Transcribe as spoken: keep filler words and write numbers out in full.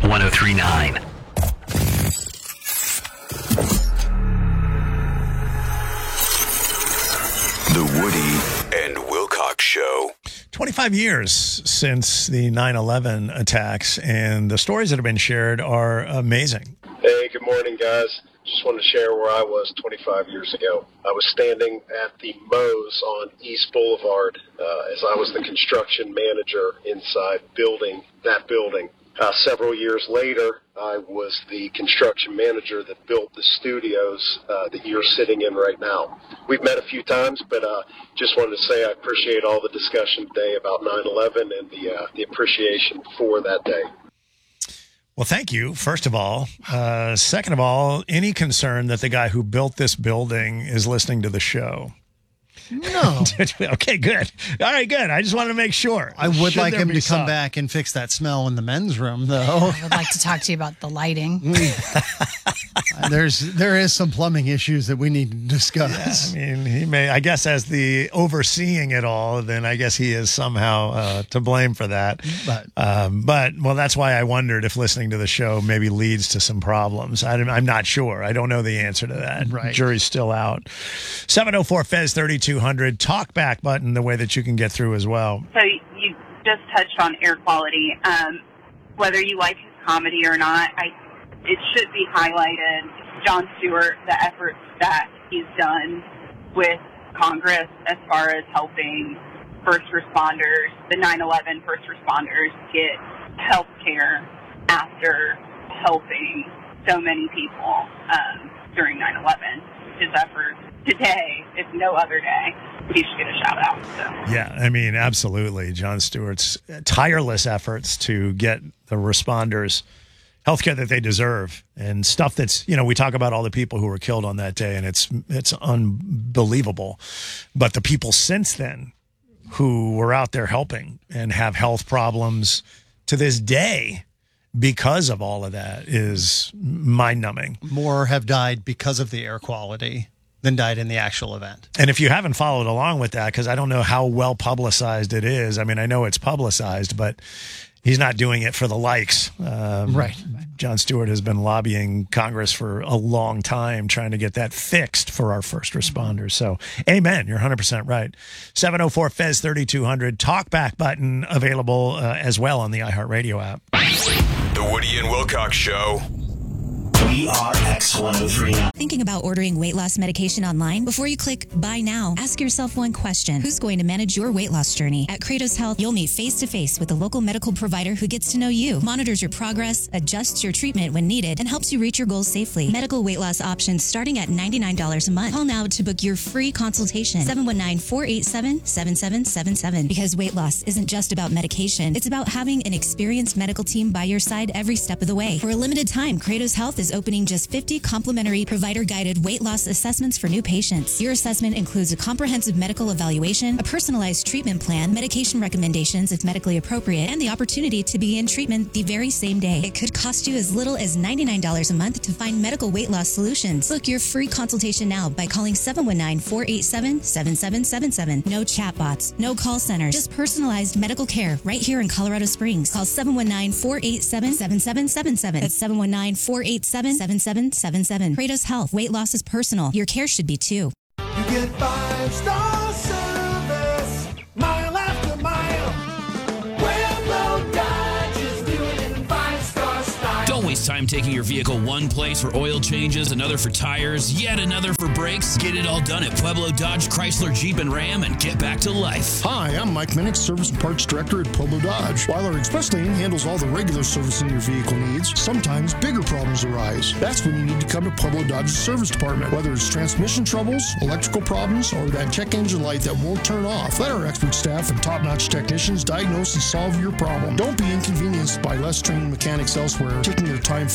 one oh three point nine. The Woody and Wilcox Show. twenty-five years since the nine eleven attacks, and the stories that have been shared are amazing. Hey, good morning, guys. Just wanted to share where I was twenty-five years ago. I was standing at the Moe's on East Boulevard uh, as I was the construction manager inside building that building. Uh, several years later, I was the construction manager that built the studios uh, that you're sitting in right now. We've met a few times, but uh, just wanted to say I appreciate all the discussion today about nine eleven and the uh, the appreciation for that day. Well, thank you, first of all. Uh, second of all, any concern that the guy who built this building is listening to the show? No. Okay, good. All right, good. I just wanted to make sure. I would Should like there him be to some? come back and fix that smell in the men's room, though. I would like to talk to you about the lighting. There's there is some plumbing issues that we need to discuss. Yeah, I mean, he may, I guess, as the overseeing it all, then I guess he is somehow uh, to blame for that. But, um, but, well, that's why I wondered if listening to the show maybe leads to some problems. I, I'm not sure. I don't know the answer to that. Right. Jury's still out. seven oh four Fez thirty-two hundred, talkback button, the way that you can get through as well. So you just touched on air quality. Um, whether you like his comedy or not, I it should be highlighted. Jon Stewart, the efforts that he's done with Congress as far as helping first responders, the nine eleven first responders, get health care after helping so many people um, during nine eleven. His efforts today, if no other day, he should get a shout out. So. Yeah, I mean, absolutely. Jon Stewart's tireless efforts to get the responders healthcare that they deserve and stuff that's, you know, we talk about all the people who were killed on that day, and it's it's unbelievable. But the people since then who were out there helping and have health problems to this day because of all of that is mind-numbing. More have died because of the air quality than died in the actual event. And if you haven't followed along with that, because I don't know how well publicized it is. I mean, I know it's publicized, but he's not doing it for the likes. Um, right. Jon Stewart has been lobbying Congress for a long time trying to get that fixed for our first responders. So, amen. You're one hundred percent right. seven oh four Fez thirty-two hundred. Talkback button available uh, as well on the iHeartRadio app. The Woody and Wilcox Show. We are X one oh three. Thinking about ordering weight loss medication online? Before you click buy now, ask yourself one question. Who's going to manage your weight loss journey? At Kratos Health, you'll meet face-to-face with a local medical provider who gets to know you, monitors your progress, adjusts your treatment when needed, and helps you reach your goals safely. Medical weight loss options starting at ninety-nine dollars a month. Call now to book your free consultation. seven one nine, four eight seven, seven seven seven seven. Because weight loss isn't just about medication. It's about having an experienced medical team by your side every step of the way. For a limited time, Kratos Health is opening just fifty complimentary provider-guided weight loss assessments for new patients. Your assessment includes a comprehensive medical evaluation, a personalized treatment plan, medication recommendations if medically appropriate, and the opportunity to begin treatment the very same day. It could cost you as little as ninety-nine dollars a month to find medical weight loss solutions. Book your free consultation now by calling seven one nine, four eight seven, seven seven seven seven. No chatbots, no call centers, just personalized medical care right here in Colorado Springs. Call seven one nine, four eight seven, seven seven seven seven. That's seven one nine, four eight seven, seven seven seven seven. Kratos Health. Weight loss is personal. Your care should be too. You get five-star service, mile after mile. Pueblo Dodge is doing it in five-star style. Don't waste time taking your vehicle one place for oil changes, another for tires, yet another for brakes. Get it all done at Pueblo Dodge, Chrysler, Jeep, and Ram and get back to life. Hi, I'm Mike Minnick, Service and Parts Director at Pueblo Dodge. While our express lane handles all the regular servicing your vehicle needs, sometimes bigger problems arise. That's when you need to come to Pueblo Dodge's service department. Whether it's transmission troubles, electrical problems, or that check engine light that won't turn off, let our expert staff and top-notch technicians diagnose and solve your problem. Don't be inconvenienced by less trained mechanics elsewhere taking their time